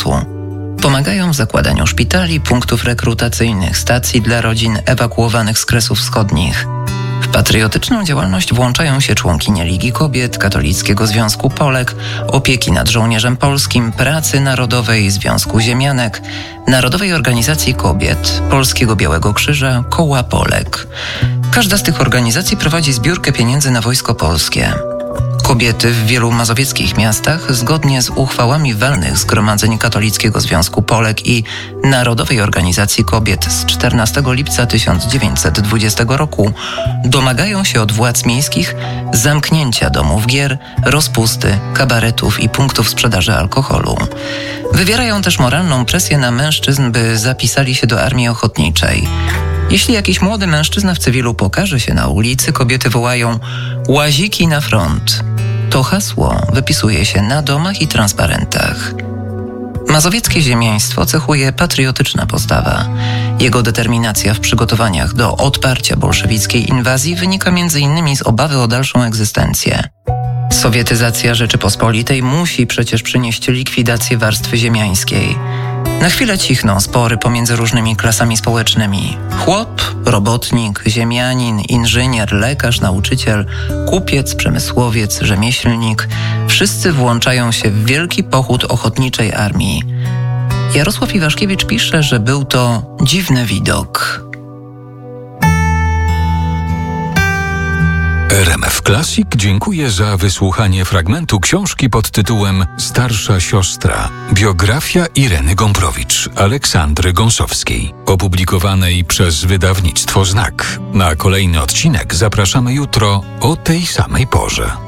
pomysłu. Pomagają w zakładaniu szpitali, punktów rekrutacyjnych, stacji dla rodzin ewakuowanych z Kresów Wschodnich. W patriotyczną działalność włączają się członkinie Ligi Kobiet, Katolickiego Związku Polek, Opieki nad Żołnierzem Polskim, Pracy Narodowej, Związku Ziemianek, Narodowej Organizacji Kobiet, Polskiego Białego Krzyża, Koła Polek. Każda z tych organizacji prowadzi zbiórkę pieniędzy na Wojsko Polskie. Kobiety w wielu mazowieckich miastach, zgodnie z uchwałami walnych Zgromadzeń Katolickiego Związku Polek i Narodowej Organizacji Kobiet z 14 lipca 1920 roku, domagają się od władz miejskich zamknięcia domów gier, rozpusty, kabaretów i punktów sprzedaży alkoholu. Wywierają też moralną presję na mężczyzn, by zapisali się do armii ochotniczej. Jeśli jakiś młody mężczyzna w cywilu pokaże się na ulicy, kobiety wołają „Łaziki na front”. To hasło wypisuje się na domach i transparentach. Mazowieckie ziemiaństwo cechuje patriotyczna postawa. Jego determinacja w przygotowaniach do odparcia bolszewickiej inwazji wynika m.in. z obawy o dalszą egzystencję. Sowietyzacja Rzeczypospolitej musi przecież przynieść likwidację warstwy ziemiańskiej. Na chwilę cichną spory pomiędzy różnymi klasami społecznymi. Chłop, robotnik, ziemianin, inżynier, lekarz, nauczyciel, kupiec, przemysłowiec, rzemieślnik – wszyscy włączają się w wielki pochód ochotniczej armii. Jarosław Iwaszkiewicz pisze, że był to dziwny widok. RMF Classic dziękuję za wysłuchanie fragmentu książki pod tytułem Starsza siostra. Biografia Ireny Gombrowicz, Aleksandry Gąsowskiej, opublikowanej przez wydawnictwo Znak. Na kolejny odcinek zapraszamy jutro o tej samej porze.